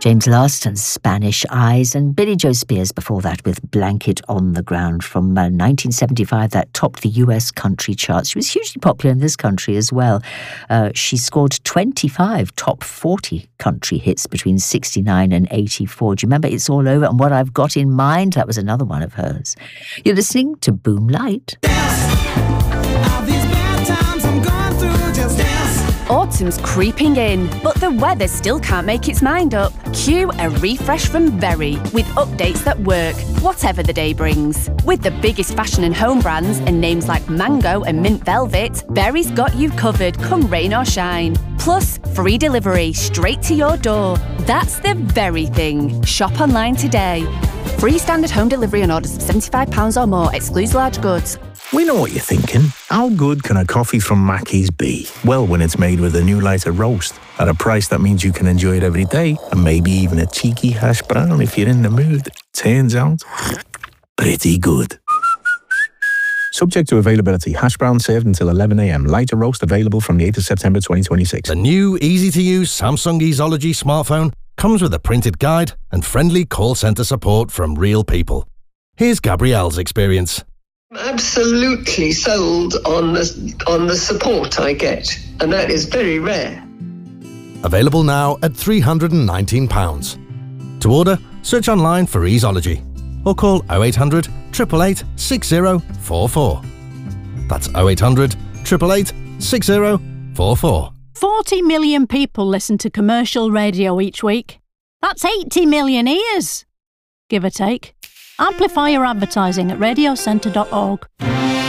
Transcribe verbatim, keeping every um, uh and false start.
James Last and Spanish Eyes, and Billy Joe Spears before that with Blanket on the Ground from uh, nineteen seventy-five, that topped the U S country charts. She was hugely popular in this country as well. Uh, she scored twenty-five top forty country hits between sixty-nine and eighty-four. Do you remember It's All Over and What I've Got in Mind? That was another one of hers. You're listening to Boom Light. Autumn's creeping in, but the weather still can't make its mind up. Cue a refresh from Very, with updates that work, whatever the day brings. With the biggest fashion and home brands and names like Mango and Mint Velvet, Very's got you covered come rain or shine. Plus, free delivery straight to your door. That's the Very thing. Shop online today. Free standard home delivery on orders of seventy-five pounds or more, excludes large goods. We know what you're thinking. How good can a coffee from Mackey's be? Well, when it's made with a new lighter roast, at a price that means you can enjoy it every day, and maybe even a cheeky hash brown if you're in the mood. Turns out, pretty good. Subject to availability. Hash brown served until eleven a.m. Lighter roast available from the eighth of September twenty twenty-six. The new, easy-to-use Samsung Easology smartphone comes with a printed guide and friendly call centre support from real people. Here's Gabrielle's experience. Absolutely sold on the, on the support I get, and that is very rare. Available now at three hundred nineteen pounds. To order, search online for Easology or call oh eight hundred, eight eight eight, six oh four four. That's oh eight hundred, eight eight eight, six oh four four. forty million people listen to commercial radio each week. That's eighty million ears, give or take. Amplify your advertising at radio centre dot org.